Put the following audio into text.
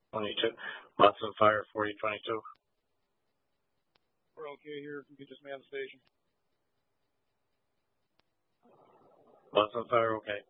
22. Watson Fire 4022. We're okay here. If you could just man the station. Watson Fire, okay.